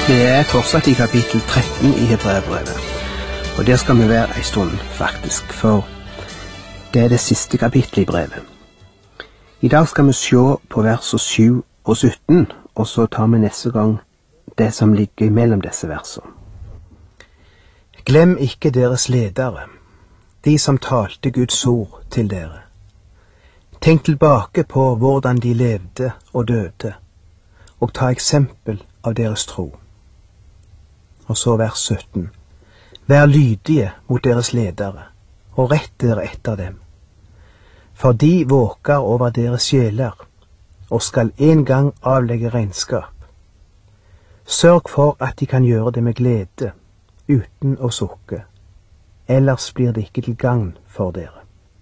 Vi er fortsatt i kapittel 13 i Hebreerbrevet, og der skal vi være en stund faktisk, for det er det siste kapittelet i brevet. I dag skal vi se på versene 7 og 17, og så tar vi neste gang det som ligger mellom disse versene. Glem ikke deres ledere, de som talte Guds ord til dere. Tenk tilbake på hvordan de levde og døde, og ta eksempel av deres tro. Og så vers 17. Vær lydige mot deres ledere, og rett dere etter dem. For de våker over deres sjeler, og skal en gang avlegge regnskap. Sørg for at de kan gjøre det med glede, uten å sukke. Ellers blir det ikke til gagn for dere.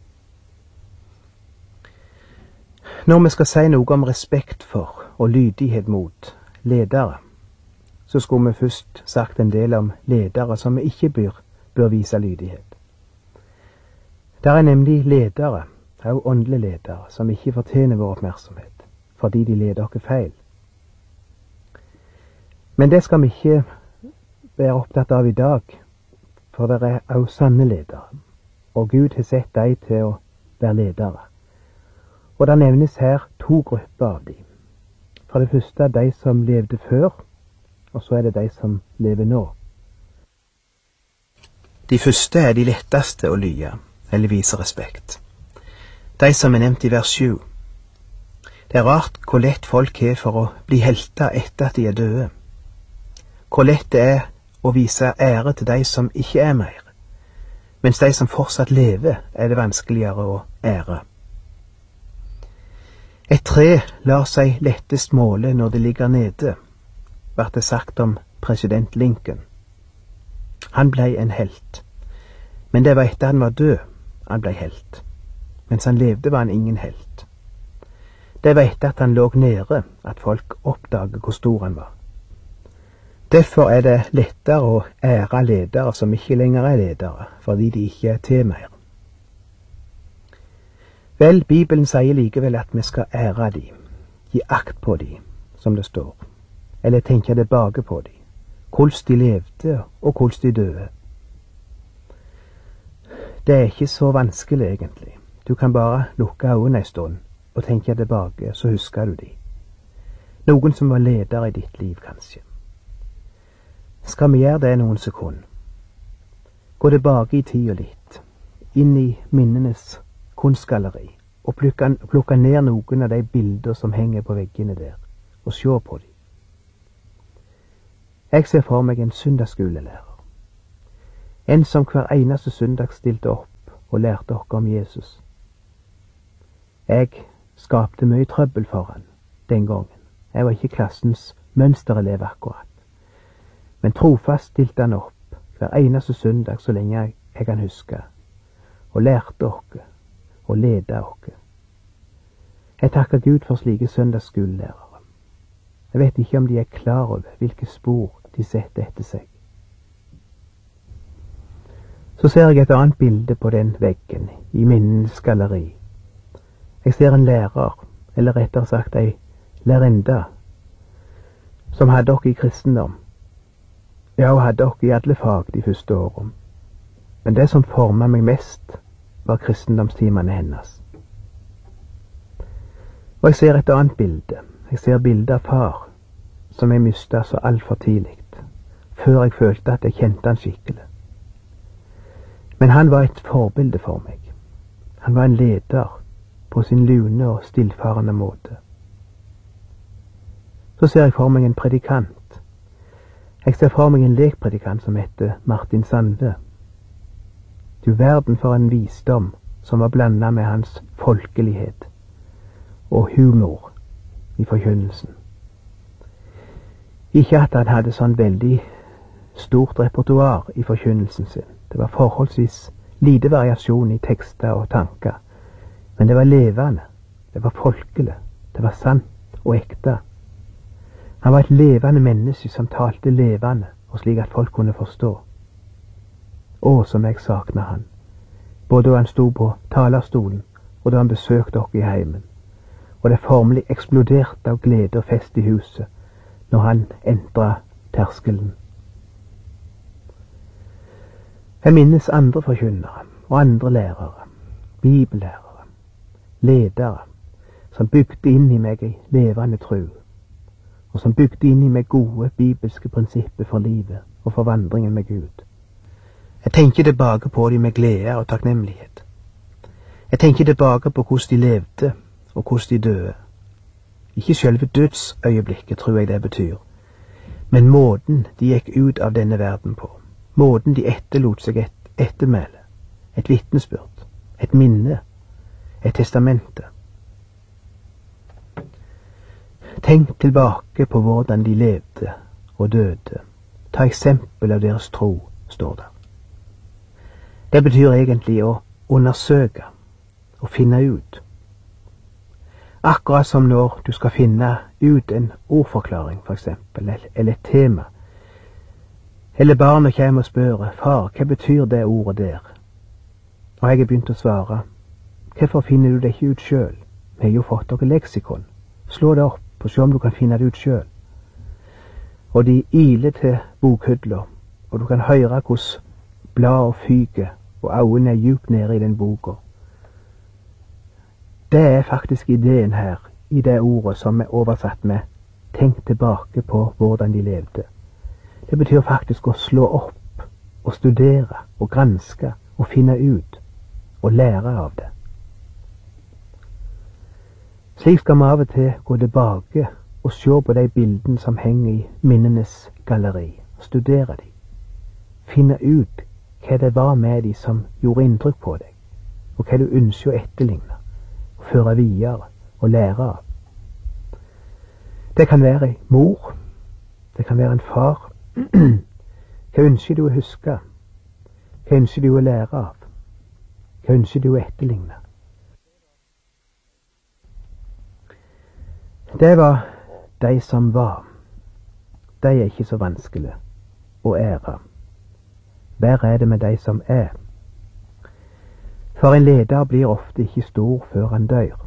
Når vi skal si noe om respekt for og lydighet mot ledere, så skulle vi først sagt en del om ledere som vi ikke bør vise lydighet. Der er nemlig ledere, og åndelige ledere, som ikke fortjener vår oppmerksomhet, fordi de leder oss feil. Men det skal vi ikke være opptatt av i dag, for det er også sanne ledere, og Gud har sett dem til å være ledere. Og det nevnes her to grupper av dem. For det første er de som levde før, og så er det de som lever nå. De første er de letteste å lye, eller vise respekt. De som er nevnt i vers 7. Det er rart hvor lett folk er for å bli helter etter at de er døde. Hvor lett det er å vise ære til de som ikke er mer, mens de som fortsatt lever er det vanskeligere å ære. Et tre lar seg lettest måle når det ligger nede, ble det sagt om president Lincoln. Han ble en helt, men det var etter han var død han ble helt. Mens han levde var han ingen helt. Det var etter at han lå nede at folk oppdaget hvor stor han var. Derfor er det lettere å ære ledere som ikke lenger er ledere, fordi de ikke er til mer. Vel, Bibelen sier likevel at vi skal ære de, gi akt på de, som det står, eller tenke tilbake på de, hvordan de levde og hvordan de døde. Det er ikke så vanskelig egentlig. Du kan bare lukke øynene en stund og tenke tilbake, så husker du de. Noen som var leder i ditt liv, kanskje. Skal vi gjøre det noen sekunder? Gå tilbake i tid og litt, inn i minnenes kunstgalleri, og plukke ned noen av de bilder som henger på veggene der, og se på dem. Jeg ser for meg en søndagsskolelærer. En som hver eneste søndag stilte opp og lærte oss om Jesus. Jeg skapte mye trøbbel for han den gangen. Jeg var ikke klassens mønsterelev akkurat. Men trofast stilte han opp hver eneste søndag så lenge jeg kan huske, og lærte oss og lede oss. Jeg takker Gud for slike søndagsskolelærere. Jeg vet ikke om de er klar over hvilke spor de setter etter seg. Så ser jeg et annet bilde på den veggen i minnenes galleri. Jeg ser en lærer, eller rettere sagt ei lærerinne, som hadde oss i kristendom. Ja, hun hadde oss i alle fag de første årene. Men det som formet meg mest, var kristendomstimene hennes. Og jeg ser et annet bilde. Jeg ser bildet av far, som jeg mistet så alt for tidlig, før jeg følte at jeg kjente han skikkelig. Men han var et forbilde for meg. Han var en leder på sin lune og stillfarende måte. Så ser jeg for meg en predikant. Jeg ser for meg en lekpredikant som heter Martin Sande. Du verden for en visdom som var blandet med hans folkelighet og humor i forkynnelsen. Ikke at han hadde sånn veldig stort repertoar i forkynnelsen sin. Det var forholdsvis lite variasjon i tekster og tanker, men det var levende, det var folkelig, det var sant og ekte. Han var et levende menneske som talte levende, og slik at folk kunne forstå. Å, som jeg savner han, både da han sto på talerstolen, og da han besøkte oss i heimen. Og det formelig eksploderte av glede og fest i huset, når han entret terskelen. Jeg minnes andre forkynnere og andre lærere, bibellærere, ledere, som bygde inn i meg ei levende tro, og som bygde inn i meg gode bibelske prinsipper for livet og for vandringen med Gud. Jeg tenker tilbake på dem med glede og takknemlighet. Jeg tenker tilbake på hvordan de levde og hvordan de døde. Ikke selve dødsøyeblikket, tror jeg det betyr, men måten de gikk ut av denne verden på, måten de etterlot seg et ettermæle, et vitnesbyrd, et minne, et testamente. Tenk tilbake på hvordan de levde og døde. Ta eksempel av deres tro, står der. Det betyr egentlig å undersøke og finne ut. Akkurat som når du skal finne ut en ordforklaring, for eksempel, eller et tema. Eller barnet kommer og spør, far, hva betyr det ordet der? Og jeg har begynt å svare, hvorfor finner du det ikke ut selv? Vi har jo fått dere leksikon. Slå det opp og se om du kan finne det ut selv. Og de iler til bokhylla, og du kan høre hvordan bladet fyker, og øynene er djupt nede i den boka. Det er faktisk ideen her, i det ordet som er oversatt med tenk tilbake på hvordan de levde. Det betyr faktisk å slå opp, og studere, og granske, og finne ut, og lære av det. Slik skal vi av og til gå tilbake og se på de bildene som henger i minnenes galleri, og studere dem. Finne ut hva det var med dem som gjorde inntrykk på deg, og hva du ønsker å etterligne, og føre videre og lære av. Det kan være en mor, det kan være en far. Hva ønsker du å huske? Hva ønsker du å lære av? Hva ønsker du å etterligne? Det var de som var. De er ikke så vanskelig å ære. Verre er det med de som er. For en leder blir ofte ikke stor før han dør.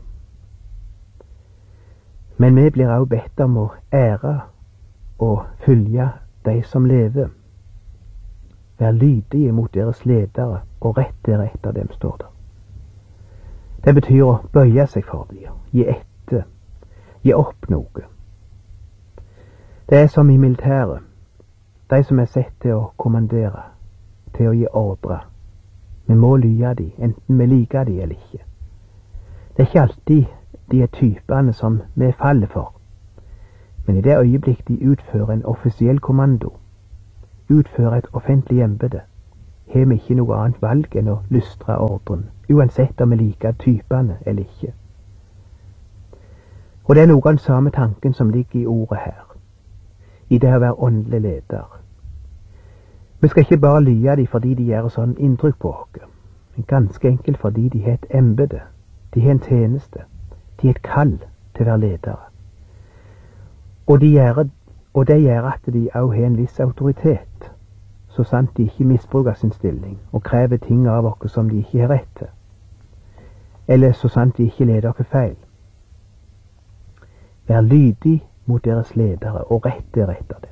Men vi blir også bedt om å ære og følge de som lever. Vær lydige mot deres ledere og rett deretter dem, står det. Det betyr å bøye seg for dem, gi etter, gi opp noe. Det er som i militæret, de som er sett til å kommandere, til å gi ordre. Vi må lyde de, enten vi liker de eller ikke. Det er ikke alltid de er typene som vi faller for, men i det øyeblikk de utfører en offisiell kommando, utfører et offentlig embete, har vi ikke noe annet valg enn å lystre ordren, uansett om vi liker typene eller ikke. Og det er noe av den samme tanken som ligger i ordet her, i det å være åndelig leder. Vi skal ikke bare lyde de fordi de gjør sånn inntrykk på oss, men ganske enkelt fordi de har et embete, de har en tjeneste, de har et kall til å være ledere. Og det gjør at de også har en viss autoritet, så sant de ikke misbruker sin stilling og krever ting av oss som de ikke har rett til, eller så sant de ikke leder oss feil. Vær lydig mot deres ledere og rett deretter dem.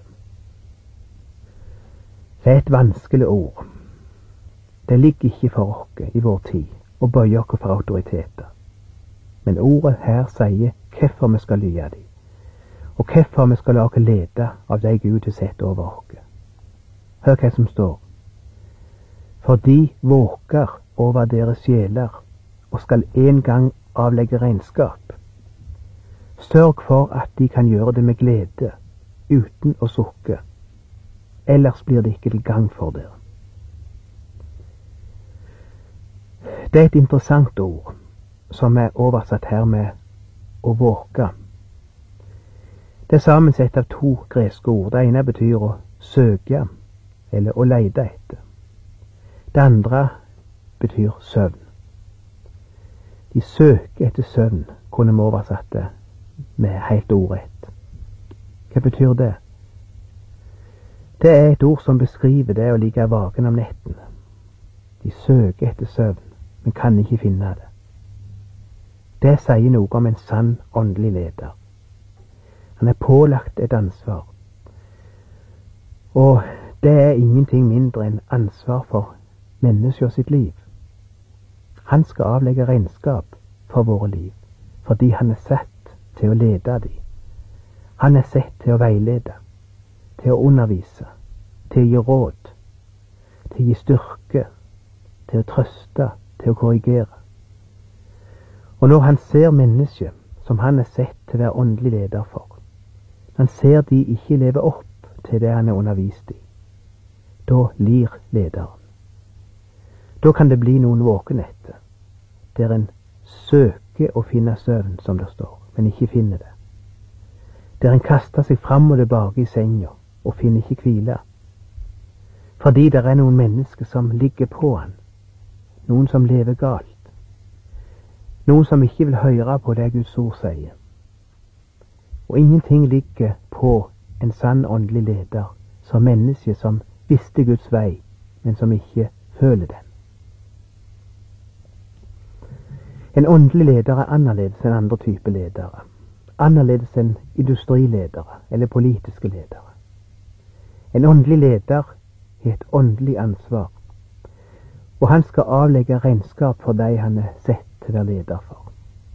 Det er et vanskelig ord. Det ligger ikke for oss i vår tid å bøye oss for autoriteter. Men ordet her sier hvorfor vi skal lyde dem, og hvorfor vi skal la oss lede av de Gud har sett over oss. Hør hva som står. For de våker over deres sjeler og skal en gang avlegge regnskap. Sørg for at de kan gjøre det med glede, uten å sukke. Ellers blir det ikke til gang for dere. Det er et interessant ord, som er oversatt her med å våke. Det er sammensett av to greske ord. Det ene betyr å søke, eller å leide etter. Det andre betyr søvn. De søker etter søvn, kunne vi oversatt det med helt ordrett. Hva betyr det? Det er et ord som beskriver det å ligge vaken om netten. De søker etter søvn, men kan ikke finne det. Det sier noe om en sann åndelig leder. Han er pålagt et ansvar. Og det er ingenting mindre enn ansvar for mennesker sitt liv. Han skal avlegge regnskap for våre liv, fordi han er satt til å lede dem. Han er satt til å veilede, til å undervise, til å gi råd, til å gi styrke, til å trøste, til å korrigere. Og når han ser mennesket som han er sett til å være åndelig leder for, han ser de ikke leve opp til det han er undervist i, da lir lederen. Da kan det bli noen våkenetter, der en søker å finne søvn, som det står, men ikke finner det. Der en kaster seg fram og tilbake i senga og finner ikke hvile. Fordi det er noen mennesker som ligger på han, noen som lever galt, noen som ikke vil høre på det Guds ord sier. Og ingenting ligger på en sann åndelig leder som menneske som visste Guds vei, men som ikke føler den. En åndelig leder er annerledes enn andre typer ledere. Annerledes enn industriledere eller politiske ledere. En åndelig leder har et åndelig ansvar, og han skal avlegge regnskap for de han er sett til å være leder for.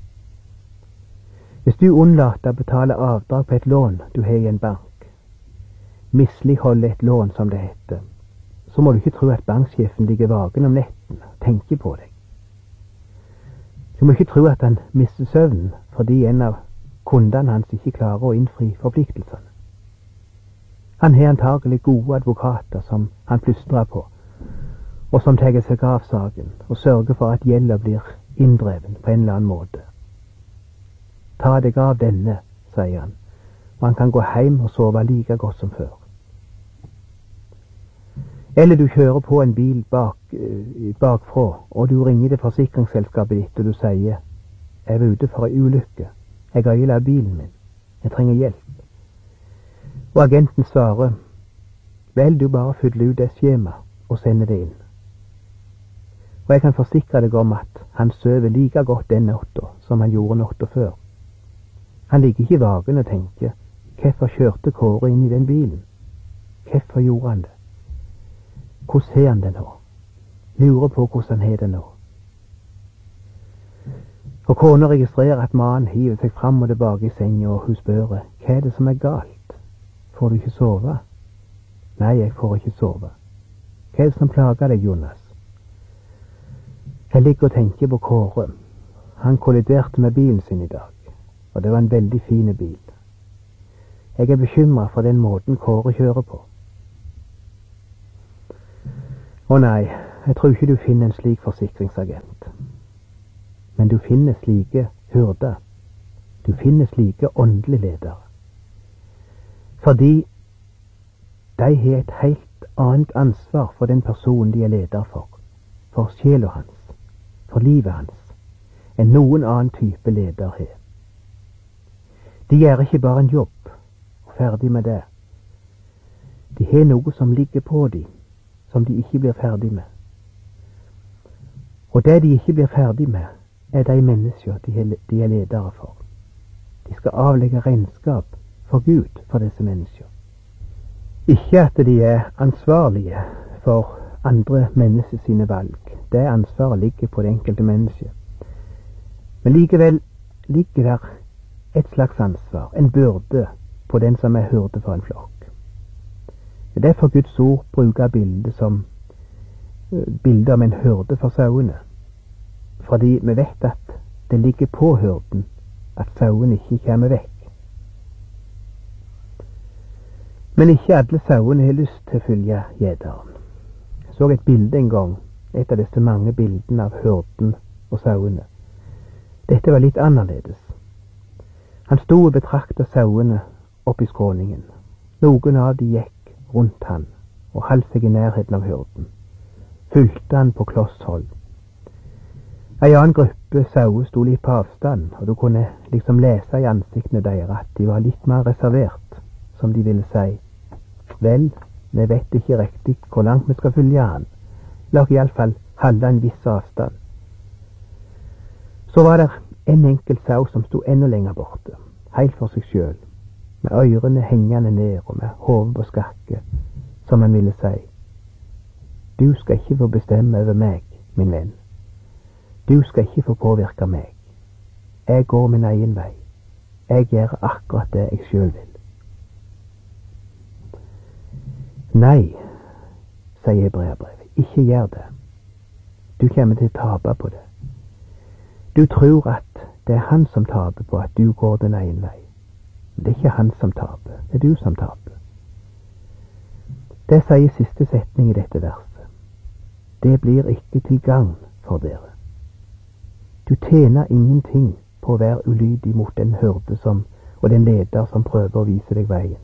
Hvis du unnlater å betale avdrag på et lån du har i en bank, misligholder et lån som det heter, så må du ikke tro at banksjefen ligger vaken om netten og tenker på deg. Du må ikke tro at han mister søvnen fordi en av kundene hans ikke klarer å innfri forpliktelsene. Han har antagelig gode advokater som han plystrer på, og som tar seg av saken og sørger for at gjelda blir inndreven på en eller annen måte. Ta deg av denne, sier han, og han kan gå hjem og sove like godt som før. Eller du kjører på en bil bakfra, og du ringer til forsikringsselskapet ditt og du sier, jeg var ute for en ulykke, jeg har ødelagt bilen min, jeg trenger hjelp. Og agenten svarer, vel, du bare fyller ut det skjema og sender det inn. Og jeg kan forsikre deg om at han sover like godt den natta som han gjorde natta før. Han ligger ikke vaken og tenker, hvorfor kjørte Kåre inn i den bilen? Hvorfor gjorde han det? Hvordan har han det nå? Lurer på hvordan han har det nå. Og kona registrerer at mannen hiver seg fram og tilbake i senga, og hun spør, hva er det som er galt? Får du ikke sove? Nei, jeg får ikke sove. Hva er det som plager deg, Jonas? Jeg ligger og tenker på Kåre. Han kolliderte med bilen sin i dag, og det var en veldig fin bil. Jeg er bekymret for den måten Kåre kjører på. Å nei, jeg tror ikke du finner en slik forsikringsagent. Men du finner slike hyrder. Du finner slike åndelige ledere. Fordi de har et helt annet ansvar for den personen de er leder for sjela hans, for livet hans, enn noen annen type leder har. De gjør ikke bare en jobb og ferdig med det. De har noe som ligger på dem, som de ikke blir ferdig med. Og det de ikke blir ferdig med, er de mennesker de er ledere for. De skal avlegge regnskap for Gud for disse mennesker. Ikke at de er ansvarlige for andre mennesker sine valg. Det ansvaret ligger på det enkelte mennesket. Men likevel ligger der et slags ansvar, en byrde, på den som er hyrde for en flokk. Det er derfor Guds ord bruker bildet som bildet om en hyrde for sauene. Fordi vi vet at det ligger på hyrden at sauene ikke kommer vekk. Men ikke alle sauene har lyst til å følge gjeteren. Jeg så et bilde en gang, et av disse mange bildene av hyrden og sauene. Dette var litt annerledes. Han sto og betraktet sauene opp i skråningen. Noen av de gikk rundt han og holdt seg i nærheten av hyrden. Fulgte han på kloss hold. En annen gruppe sauer sto litt på avstand, og du kunne liksom lese i ansiktene deres at de var litt mer reservert, som de ville si. Vel, vi vet ikke riktig hvor langt vi skal følge han. La oss i alle fall holde en viss avstand. Så var det en enkelt sau som sto enda lenger borte, helt for seg sjøl, med ørene hengende ned og med hodet på skakke, som han ville si. Du skal ikke få bestemme over meg, min venn. Du skal ikke få påvirke meg. Jeg går min egen vei. Jeg gjør akkurat det jeg selv vil. Nei, sier Hebreerbrevet, ikke gjør det. Du kommer til å tape på det. Du tror at det er han som taper på at du går din egen vei. Men det er ikke han som taper, det er du som taper. Det sier siste setning i dette verset. Det blir ikke til gagn for dere. Du tjener ingenting på å være ulydig mot den hyrde og den leder som prøver å vise deg veien.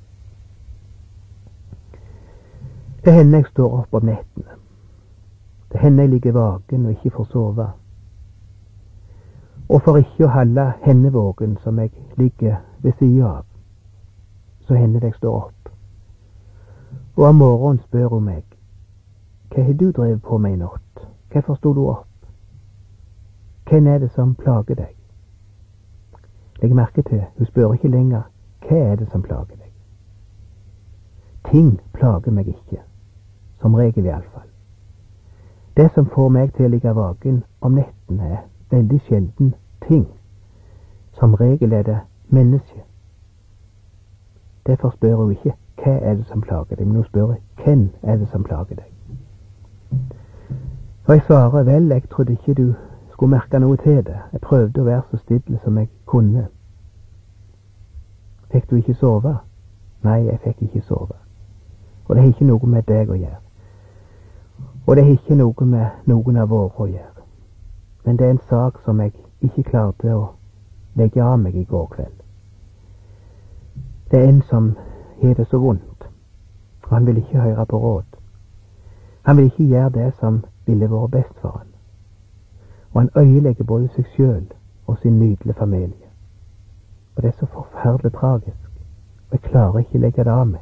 Det hender jeg står opp om nettene. Det hender jeg ligger vaken og ikke får sove. Og for ikke å holde hendevågen som jeg ligger ved siden av, så hender det jeg står opp. Og om morgenen spør hun meg, hva har du drevet på med i natt? Hvorfor stod du opp? Hvem er det som plager deg? Legg merke til, hun spør ikke lenger, hva er det som plager deg? Ting plager meg ikke, som regel i alle fall. Det som får meg til å ligge vaken om nettene er veldig sjelden ting. Som regel er det menneske. Derfor spør hun ikke, hva er det som plager deg? Men hun spør, hvem er det som plager deg? Og jeg svarer, vel, jeg trodde ikke du skulle merke noe til det. Jeg prøvde å være så stille som jeg kunne. Fikk du ikke sove? Nei, jeg fikk ikke sove. Og det har ikke noe med deg å gjøre. Og det har ikke noe med noen av våre å gjøre. Men det er en sak som jeg ikke klarte å legge av meg i går kveld. Det er en som har det så vondt, og han vil ikke høre på råd. Han vil ikke gjøre det som ville vært best for han. Og han øyelegger både seg selv og sin nydelige familie. Og det er så forferdelig tragisk, og jeg klarer ikke å legge det av meg.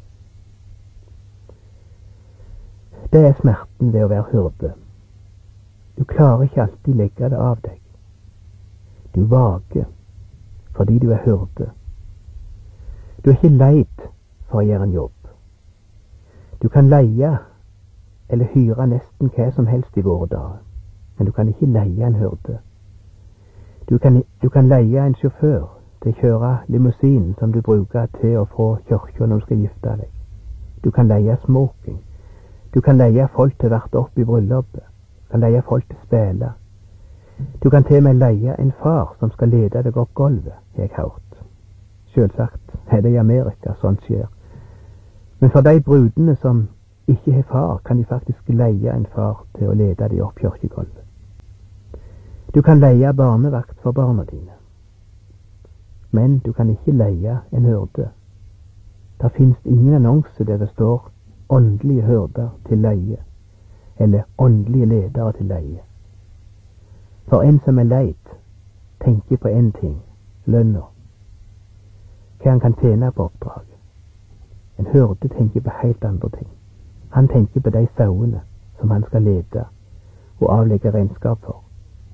Det er smerten ved å være hyrde. Du klarer ikke alltid legge det av deg. Du vager fordi du er hyrde. Du er ikke leid for å gjøre en jobb. Du kan leie eller hyre nesten hva som helst i våre dager, men du kan ikke leie en hyrde. Du kan leie en sjåfør til å kjøre limousinen som du bruker til å få kirka når du skal gifte deg. Du kan leie smoking. Du kan leie folk til å varte opp i bryllupet. Du kan leie folk til å spille. Du kan til og med leie en far som skal lede deg opp gulvet, har jeg hørt. Selvsagt er det i Amerika sånt skjer. Men for de brudene som ikke har far, kan de faktisk leie en far til å lede deg opp kirkegulvet. Du kan leie barnevakt for barna dine. Men du kan ikke leie en hyrde. Det finnes ingen annonse der det står åndelige hyrder til leie, eller åndelige ledere til leie. For en som er leid, tenker på en ting, lønna. Hva han kan tjene på oppdraget. En hyrde tenker på helt andre ting. Han tenker på de sauene som han skal lede og avlegge regnskap for.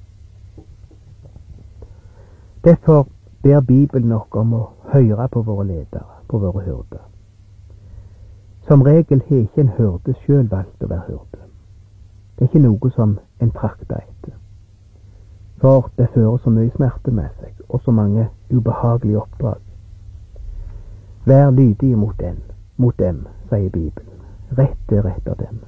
Derfor ber Bibelen nok om å høre på våre ledere, på våre hyrder. Som regel har ikke en hyrde selv valgt å være hyrde. Det er ikke noe som en trakter etter. For det fører så mye smerte med seg, og så mange ubehagelige oppdrag. Vær lydig mot dem, sier Bibelen. Rett etter dem.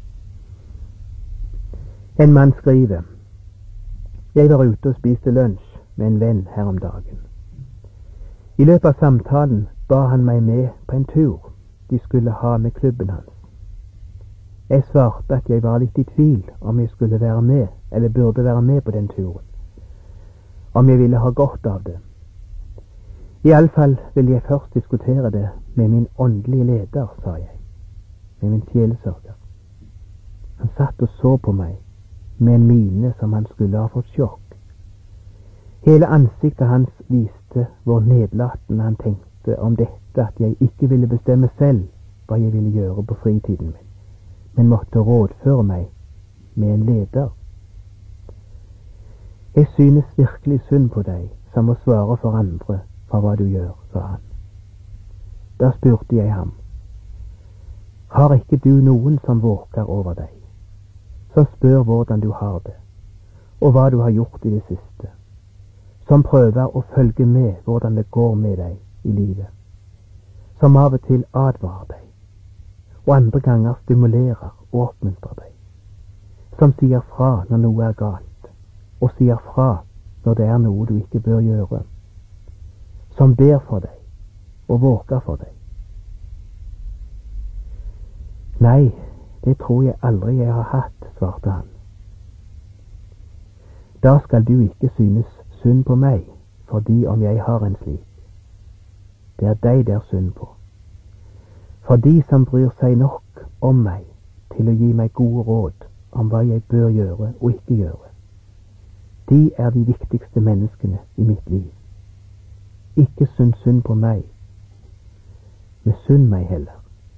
En mann skriver, jeg var ute og spiste lunsj med en venn her om dagen. I løpet av samtalen ba han meg med på en tur de skulle ha med klubben hans. Jeg svarte at jeg var litt i tvil om jeg skulle være med, eller burde være med på den turen. Om jeg ville ha godt av det. I alle fall ville jeg først diskutere det med min åndelige leder, sa jeg. Med min sjelesørger. Han satt og så på meg med en mine som han skulle ha fått sjokk. Hele ansiktet hans viste hvor nedlatende han tenkte om dette at jeg ikke ville bestemme selv hva jeg ville gjøre på fritiden min, men måtte rådføre meg med en leder. Jeg synes virkelig synd på deg som må svare for andre for hva du gjør, sa han. Da spurte jeg ham, Har ikke du noen som våker over deg, som spør hvordan du har det, og hva du har gjort i det siste, som prøver å følge med hvordan det går med deg i livet, som av og til advarer deg, og andre ganger stimulerer og oppmuntrer deg, som sier fra når noe er galt, og sier fra når det er noe du ikke bør gjøre, som ber for deg og våker for deg. Nei, det tror jeg aldri jeg har hatt, svarte han. Da skal du ikke synes synd på meg, fordi om jeg har en slik. Det er deg det er synd på. For de som bryr seg nok om meg til å gi meg gode råd om hva jeg bør gjøre og ikke gjøre, de er de viktigste menneskene i mitt liv. Ikke synd synd på meg, misunn meg heller.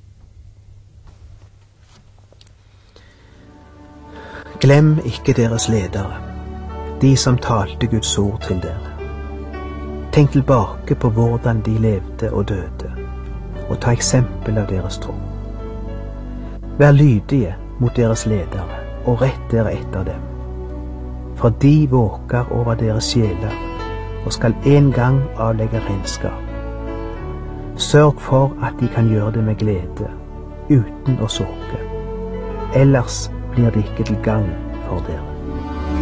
Glem ikke deres ledere, de som talte Guds ord til dere. Tenk tilbake på hvordan de levde og døde, og ta eksempel av deres tro. Vær lydige mot deres ledere, og rett dere etter dem. For de våker over deres sjeler, og skal en gang avlegge regnskap. Sørg for at de kan gjøre det med glede, uten å sukke. Ellers blir det ikke til gagn for dere.